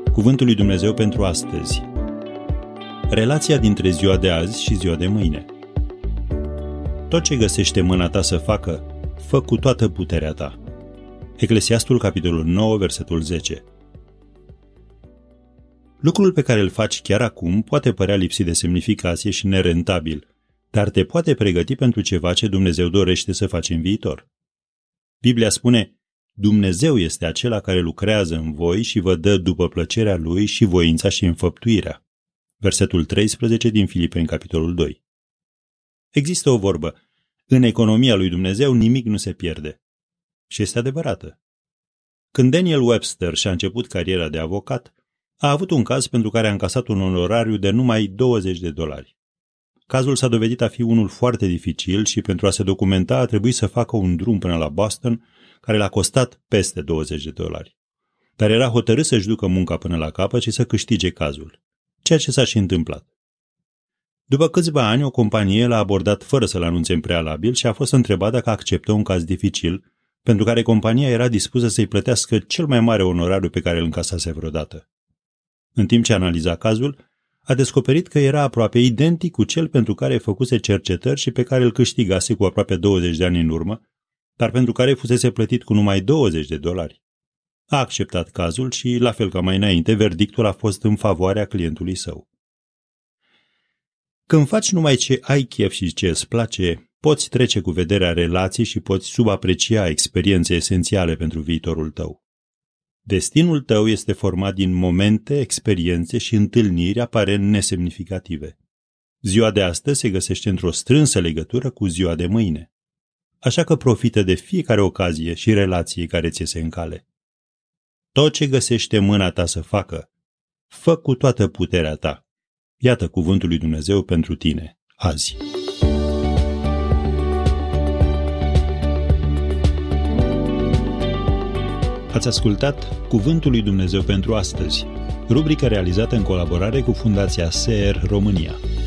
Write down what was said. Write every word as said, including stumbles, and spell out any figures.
Cuvântul lui Dumnezeu pentru astăzi. Relația dintre ziua de azi și ziua de mâine. Tot ce găsește mâna ta să facă, fă cu toată puterea ta. Eclesiastul, capitolul nouă, versetul zece. Lucrul pe care îl faci chiar acum poate părea lipsit de semnificație și nerentabil, dar te poate pregăti pentru ceva ce Dumnezeu dorește să faci în viitor. Biblia spune: Dumnezeu este acela care lucrează în voi și vă dă după plăcerea Lui și voința și înfăptuirea. Versetul treisprezece din Filipeni, capitolul doi. Există o vorbă: în economia lui Dumnezeu nimic nu se pierde. Și este adevărată. Când Daniel Webster și-a început cariera de avocat, a avut un caz pentru care a încasat un onorariu de numai douăzeci de dolari. Cazul s-a dovedit a fi unul foarte dificil și pentru a se documenta a trebuit să facă un drum până la Boston, care l-a costat peste douăzeci de dolari. Dar era hotărât să-și ducă munca până la capăt și să câștige cazul, ceea ce s-a și întâmplat. După câțiva ani, o companie l-a abordat fără să-l anunțe în prealabil și a fost întrebat dacă acceptă un caz dificil, pentru care compania era dispusă să-i plătească cel mai mare onorariu pe care îl încasase vreodată. În timp ce analiza cazul, a descoperit că era aproape identic cu cel pentru care făcuse cercetări și pe care îl câștigase cu aproape douăzeci de ani în urmă, dar pentru care fusese plătit cu numai douăzeci de dolari. A acceptat cazul și, la fel ca mai înainte, verdictul a fost în favoarea clientului său. Când faci numai ce ai chef și ce îți place, poți trece cu vederea relații și poți subaprecia experiențe esențiale pentru viitorul tău. Destinul tău este format din momente, experiențe și întâlniri aparent nesemnificative. Ziua de astăzi se găsește într-o strânsă legătură cu ziua de mâine. Așa că profită de fiecare ocazie și relație care ți iese în cale. Tot ce găsește mâna ta să facă, fă cu toată puterea ta. Iată cuvântul lui Dumnezeu pentru tine, azi. Ați ascultat Cuvântul lui Dumnezeu pentru astăzi, rubrica realizată în colaborare cu Fundația S E R România.